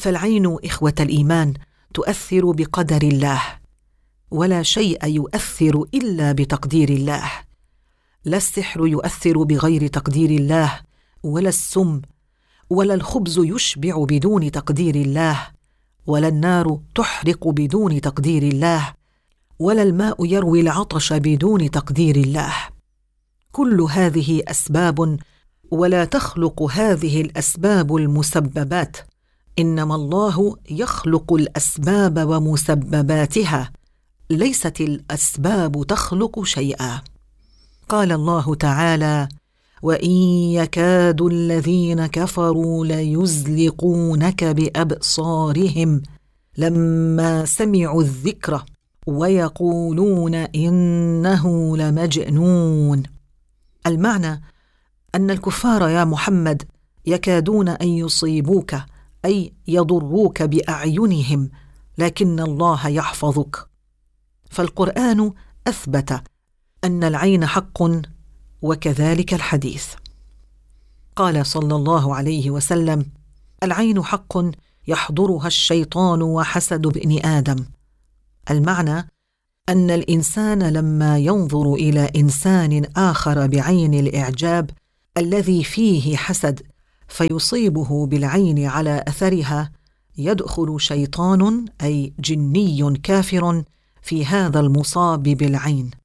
فالعين إخوة الإيمان تؤثر بقدر الله، ولا شيء يؤثر إلا بتقدير الله. لا السحر يؤثر بغير تقدير الله، ولا السم، ولا الخبز يشبع بدون تقدير الله، ولا النار تحرق بدون تقدير الله، ولا الماء يروي العطش بدون تقدير الله. كل هذه أسباب، ولا تخلق هذه الأسباب المسببات، إنما الله يخلق الأسباب ومسبباتها، ليست الأسباب تخلق شيئا. قال الله تعالى: وإن يكاد الذين كفروا ليزلقونك بأبصارهم لما سمعوا الذكر ويقولون إنه لمجنون. المعنى أن الكفار يا محمد يكادون أن يصيبوك، أي يضروك بأعينهم، لكن الله يحفظك. فالقرآن أثبت أن العين حق، وكذلك الحديث. قال صلى الله عليه وسلم: العين حق يحضرها الشيطان وحسد ابن آدم. المعنى أن الإنسان لما ينظر إلى إنسان آخر بعين الإعجاب الذي فيه حسد فيصيبه بالعين على أثرها، يدخل شيطان أي جني كافر في هذا المصاب بالعين.